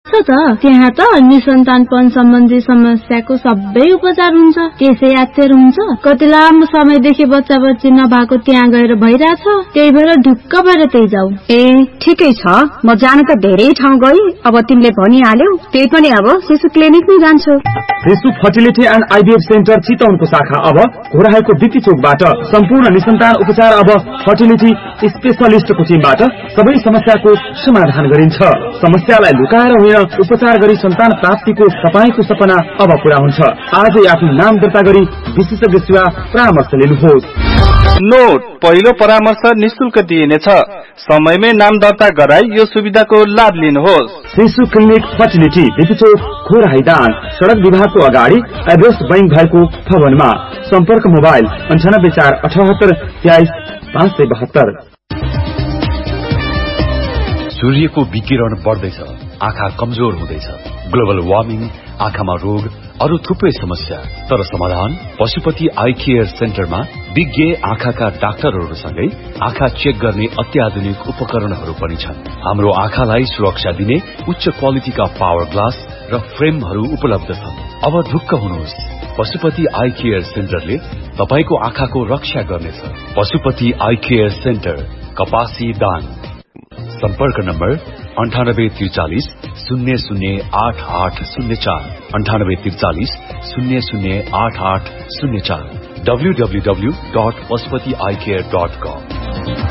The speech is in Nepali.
त त्यहाँ त निसन्तानपन सम्बन्धी समस्याको सबै उपचार हुन्छ, त्यसै यात्तर हुन्छ। कति लामो समयदेखि बच्चा बच्ची नभएको त्यहाँ गएर भइरहेछ, त्यही भएर ढुक्क भएर त्यही जाऊ। ए ठिकै छ, म जान त धेरै ठाउँ गई, अब तिमीले भनिहाल्यौ, त्यही पनि अब शिशु क्लिनिकमै जान्छु। शिशु फर्टिलिटी एन्ड आइभीएफ सेन्टर चितवनको शाखा अब घोराहाटको बिक्की चोकबाट सम्पूर्ण निसन्तान उपचार अब फर्टिलिटी स्पेशलिस्टको टिमबाट सबै समस्याको समाधान गरिन्छ। समस्यालाई लुकाएर होइन, उपचार गरी सन्तान प्राप्तिको तपाईको सपना अब पूरा हुन्छ। आजै आफ्नो नाम दर्ता गरी विशेषज्ञ सेवा परामर्श लिनुहोस्। नोट, पहिलो परामर्श निशुल्क दिइनेछ। समयमै नाम दर्ता गराई यो सुविधाको लाभ लिनुहोस्। शिशु क्लिनिक फर्टिलिटी बिपिचोक खोराहाइदान सड़क विभागको अगाडि एड्रेस बैंक भएको भवनमा। सम्पर्क मोबाइल 9847833572। सूर्यको विकिरण बढ्दैछ, आँखा कमजोर हुँदैछ, ग्लोबल वार्मिङ, आँखामा रोग, अरू थुप्रै समस्या। तर समाधान पशुपति आई केयर सेन्टरमा विज्ञ आँखाका डाक्टरहरूसँगै आँखा चेक गर्ने अत्याधुनिक उपकरणहरू पनि छन्। हाम्रो आँखालाई सुरक्षा दिने उच्च क्वालिटीका पावर ग्लास र फ्रेमहरू उपलब्ध छन्। अब ढुक्क हुनुहोस्, पशुपति आई केयर सेन्टरले तपाईको आँखाको रक्षा गर्नेछ। पशुपति आई केयर सेन्टर, कपासी दाङ। सम्पर्क नम्बर 9843 008804 9843 008804 www.pashupatieyecare.com।